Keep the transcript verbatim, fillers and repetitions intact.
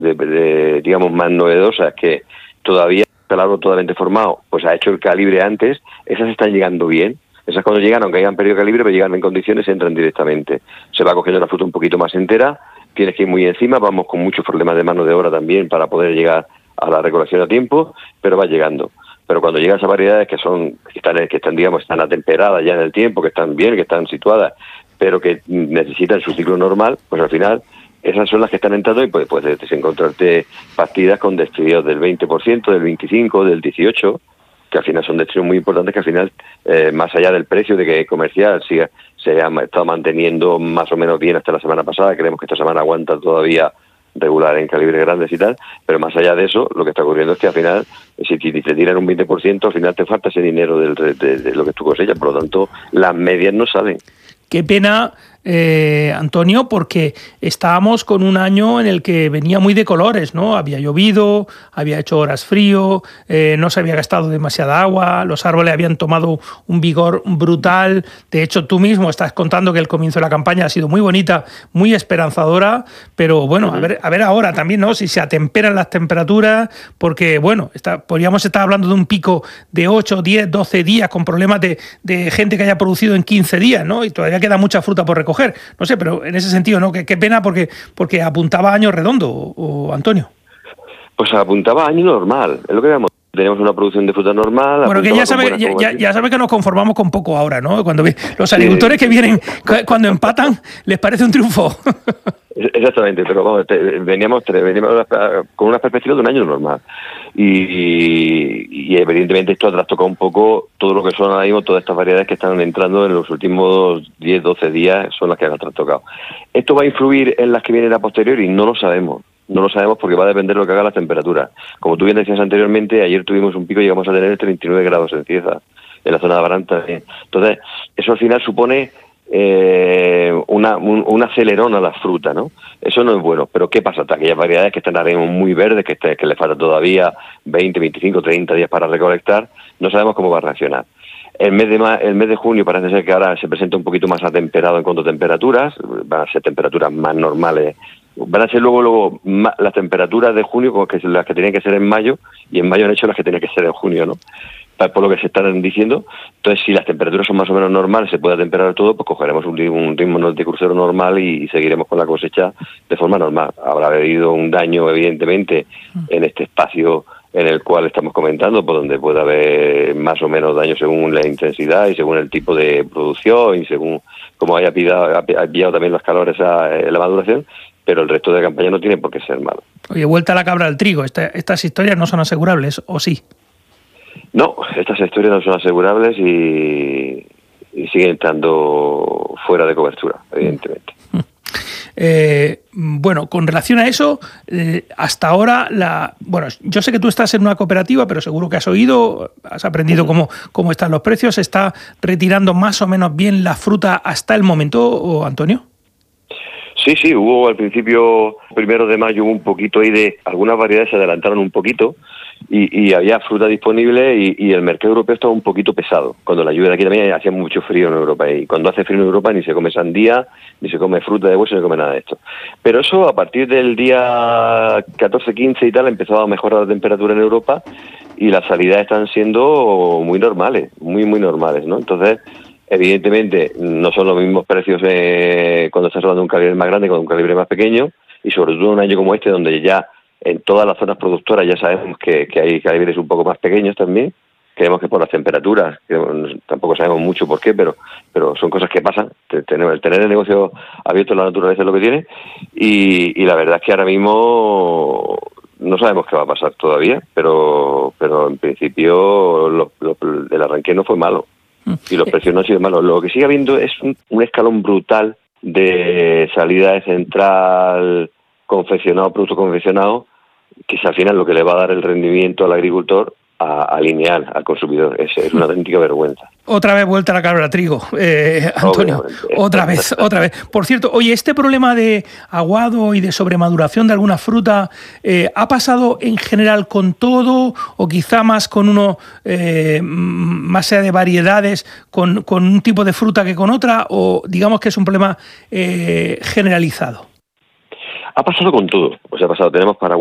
de, de, digamos, más novedosas que todavía el árbol totalmente formado, pues ha hecho el calibre antes, esas están llegando bien. Esas cuando llegan, aunque hayan perdido calibre, pero llegan en condiciones, entran directamente. Se va cogiendo la fruta un poquito más entera, tienes que ir muy encima, vamos con muchos problemas de mano de obra también para poder llegar a la recolección a tiempo, pero va llegando. Pero cuando llegan esas variedades que son, que están, que están, digamos, están atemperadas ya en el tiempo, que están bien, que están situadas, pero que necesitan su ciclo normal, pues al final esas son las que están entrando y puedes, puedes encontrarte partidas con destridos del veinte por ciento, del veinticinco por ciento, del dieciocho por ciento, que al final son destridos muy importantes, que al final, eh, más allá del precio de que es comercial, siga, se ha estado manteniendo más o menos bien hasta la semana pasada, creemos que esta semana aguanta todavía regular en calibres grandes y tal, pero más allá de eso, lo que está ocurriendo es que al final, si te tiran un veinte por ciento, al final te falta ese dinero del, de, de lo que tú cosechas, por lo tanto, las medias no salen. Qué pena, eh, Antonio, porque estábamos con un año en el que venía muy de colores, ¿no? Había llovido, había hecho horas frío, eh, no se había gastado demasiada agua, los árboles habían tomado un vigor brutal. De hecho, tú mismo estás contando que el comienzo de la campaña ha sido muy bonita, muy esperanzadora, pero bueno, uh-huh. a ver, a ver ahora también, ¿no? Si se atemperan las temperaturas, porque bueno, está, podríamos estar hablando de un pico de ocho, diez, doce días con problemas de, de gente que haya producido en quince días, ¿no? Y todavía queda mucha fruta por recoger. No sé, pero en ese sentido, ¿no? Qué, qué pena porque, porque apuntaba a año redondo, o, o Antonio. Pues apuntaba a año normal, es lo que vemos. Tenemos una producción de fruta normal. Bueno, que ya sabe, ya, ya, ya sabe que nos conformamos con poco ahora, ¿no? Cuando los agricultores sí. que vienen, cuando empatan, les parece un triunfo. Exactamente, pero vamos, te, veníamos, te, veníamos con una perspectiva de un año normal. Y, y evidentemente esto ha trastocado un poco todo lo que son ahora mismo, todas estas variedades que están entrando en los últimos diez, doce días, son las que han trastocado. ¿Esto va a influir en las que vienen a posteriori? No lo sabemos. No lo sabemos porque va a depender de lo que haga las temperaturas. Como tú bien decías anteriormente, ayer tuvimos un pico y llegamos a tener treinta y nueve grados en Cieza, en la zona de Amaranta. Entonces, eso al final supone eh, una, un, un acelerón a la fruta, ¿no? Eso no es bueno. Pero ¿qué pasa? Aquellas variedades que están ahora mismo muy verdes, que, este, que les falta todavía veinte, veinticinco, treinta días para recolectar, no sabemos cómo va a reaccionar. El mes de ma- el mes de junio parece ser que ahora se presenta un poquito más atemperado en cuanto a temperaturas, van a ser temperaturas más normales. Van a ser luego luego ma- las temperaturas de junio como que las que tenían que ser en mayo, y en mayo han hecho las que tenían que ser en junio, ¿no? Por lo que se están diciendo. Entonces, si las temperaturas son más o menos normales, se puede atemperar todo, pues cogeremos un, un ritmo de crucero normal y, y seguiremos con la cosecha de forma normal. Habrá habido un daño, evidentemente, en este espacio en el cual estamos comentando, por donde puede haber más o menos daño según la intensidad y según el tipo de producción y según cómo haya pillado, ha pillado también los calores a la maduración, pero el resto de la campaña no tiene por qué ser malo. Oye, vuelta a la cabra al trigo, Esta, estas historias no son asegurables, ¿o sí? No, estas historias no son asegurables y, y siguen estando fuera de cobertura, evidentemente. Eh, bueno, con relación a eso, eh, hasta ahora, la bueno, yo sé que tú estás en una cooperativa, pero seguro que has oído, has aprendido cómo, cómo están los precios. ¿Se está retirando más o menos bien la fruta hasta el momento, ¿o, Antonio? Sí, sí, hubo al principio, primero de mayo, hubo un poquito ahí de, algunas variedades se adelantaron un poquito y, y había fruta disponible y, y el mercado europeo estaba un poquito pesado. Cuando la lluvia de aquí también hacía mucho frío en Europa y cuando hace frío en Europa ni se come sandía, ni se come fruta de hueso, ni se come nada de esto. Pero eso a partir del día catorce, quince y tal empezó a mejorar la temperatura en Europa y las salidas están siendo muy normales, muy, muy normales, ¿no? Entonces, evidentemente, no son los mismos precios eh, cuando estás hablando de un calibre más grande que de un calibre más pequeño, y sobre todo en un año como este, donde ya en todas las zonas productoras ya sabemos que, que hay calibres un poco más pequeños también. Creemos que por las temperaturas, que tampoco sabemos mucho por qué, pero pero son cosas que pasan. Tener, tener el negocio abierto en la naturaleza es lo que tiene, y, y la verdad es que ahora mismo no sabemos qué va a pasar todavía, pero pero en principio lo, lo, el arranque no fue malo. Y los precios no han sido malos. Lo que sigue habiendo es un, un escalón brutal de salida de central, confeccionado, producto confeccionado, que es al final lo que le va a dar el rendimiento al agricultor a, a lineal al consumidor. Es, es una auténtica vergüenza. Otra vez vuelta a la cabra trigo, eh, Antonio. Obviamente. Otra vez, otra vez. Por cierto, oye, este problema de aguado y de sobremaduración de alguna fruta, eh, ¿ha pasado en general con todo o quizá más con uno, eh, más sea de variedades, con, con un tipo de fruta que con otra, o digamos que es un problema eh, generalizado? Ha pasado con todo. Pues ha pasado, tenemos para